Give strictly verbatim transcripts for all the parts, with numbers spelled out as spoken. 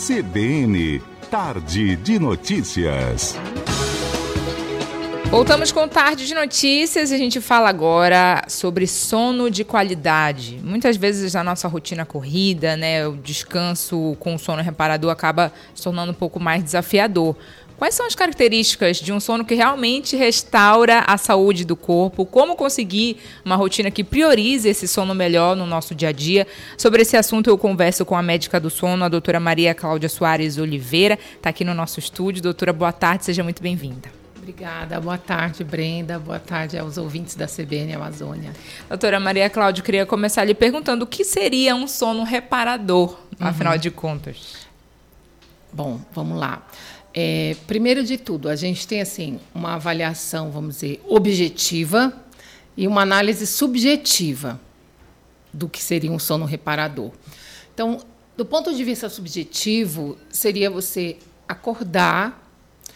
C B N, Tarde de Notícias. Voltamos com Tarde de Notícias e a gente fala agora sobre sono de qualidade. Muitas vezes na nossa rotina corrida, né, o descanso com sono reparador acaba se tornando um pouco mais desafiador. Quais são as características de um sono que realmente restaura a saúde do corpo? Como conseguir uma rotina que priorize esse sono melhor no nosso dia a dia? Sobre esse assunto eu converso com a médica do sono, a doutora Maria Cláudia Soares Oliveira. Está aqui no nosso estúdio. Doutora, boa tarde, seja muito bem-vinda. Obrigada. Boa tarde, Brenda. Boa tarde aos ouvintes da C B N Amazônia. Doutora Maria Cláudia, queria começar lhe perguntando o que seria um sono reparador, afinal uhum. de contas? Bom, vamos lá. É, primeiro de tudo, a gente tem assim, uma avaliação, vamos dizer, objetiva e uma análise subjetiva do que seria um sono reparador. Então, do ponto de vista subjetivo, seria você acordar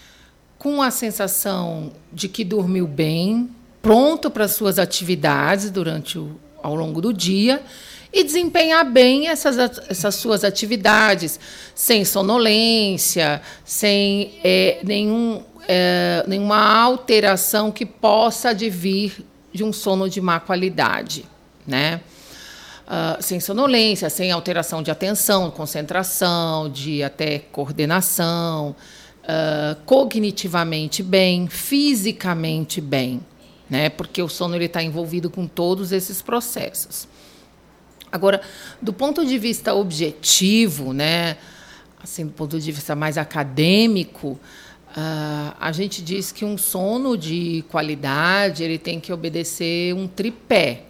com a sensação de que dormiu bem, pronto para as suas atividades durante o, ao longo do dia e desempenhar bem essas, essas suas atividades, sem sonolência, sem é, nenhum, é, nenhuma alteração que possa advir de um sono de má qualidade, né? Uh, sem sonolência, sem alteração de atenção, concentração, de até coordenação, uh, cognitivamente bem, fisicamente bem, né? Porque o sono está envolvido com todos esses processos. Agora, do ponto de vista objetivo, né, assim, do ponto de vista mais acadêmico, uh, a gente diz que um sono de qualidade ele tem que obedecer um tripé,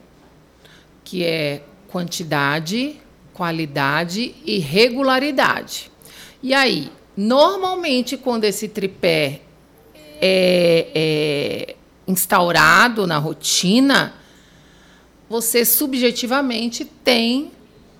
que é quantidade, qualidade e regularidade. E aí, normalmente, quando esse tripé é, é instaurado na rotina, você subjetivamente tem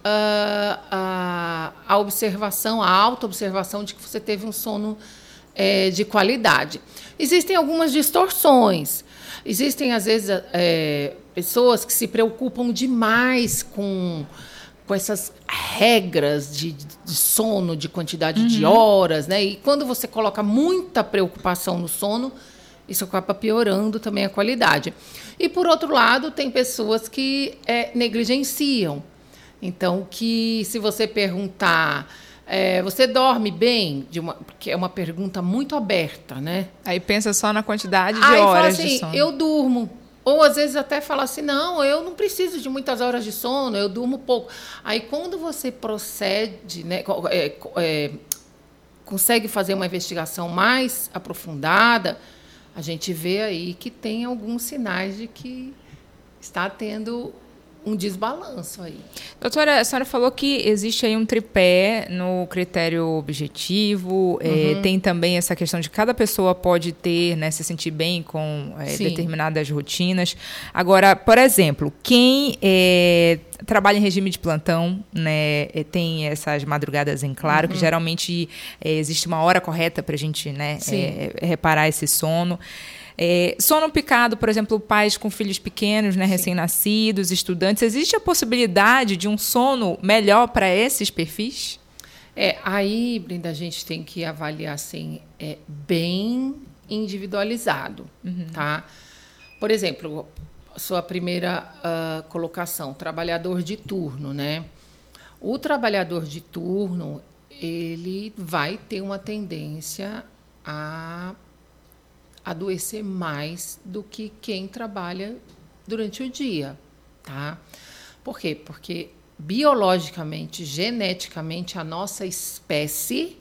uh, a, a observação, a auto-observação de que você teve um sono é, de qualidade. Existem algumas distorções. Existem, às vezes, é, pessoas que se preocupam demais com, com essas regras de, de sono, de quantidade uhum. de horas, né? E quando você coloca muita preocupação no sono, isso acaba piorando também a qualidade. E, por outro lado, tem pessoas que é, negligenciam. Então, que se você perguntar, é, você dorme bem? De uma, porque é uma pergunta muito aberta, né? Aí pensa só na quantidade de Aí horas fala assim, de sono. Eu durmo. Ou, às vezes, até fala assim, não, eu não preciso de muitas horas de sono, eu durmo pouco. Aí, quando você procede, né, é, é, consegue fazer uma investigação mais aprofundada, a gente vê aí que tem alguns sinais de que está tendo um desbalanço aí. Doutora, a senhora falou que existe aí um tripé no critério objetivo, uhum. é, tem também essa questão de que cada pessoa pode ter, né, se sentir bem com é, determinadas rotinas. Agora, por exemplo, quem é, trabalha em regime de plantão, né, tem essas madrugadas em claro, uhum. que geralmente é, existe uma hora correta para a gente, né, é, reparar esse sono. É, sono picado, por exemplo, pais com filhos pequenos, né, recém-nascidos, estudantes. Existe a possibilidade de um sono melhor para esses perfis? É, aí, Brenda, a gente tem que avaliar assim, é, bem individualizado. Uhum. Tá? Por exemplo, sua primeira uh, colocação, trabalhador de turno, né? O trabalhador de turno, ele vai ter uma tendência a adoecer mais do que quem trabalha durante o dia, tá? Por quê? Porque biologicamente, geneticamente, a nossa espécie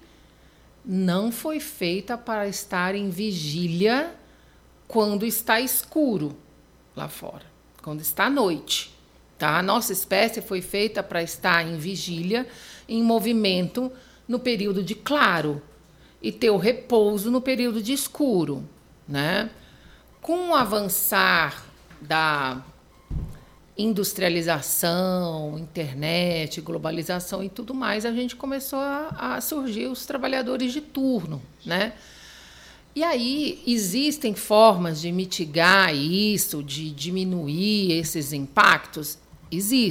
não foi feita para estar em vigília quando está escuro lá fora, quando está noite, tá? A nossa espécie foi feita para estar em vigília, em movimento no período de claro e ter o repouso no período de escuro. Né? Com o avançar da industrialização, internet, globalização e tudo mais, a gente começou a, a surgir os trabalhadores de turno, né? E aí existem formas de mitigar isso, de diminuir esses impactos? Existem.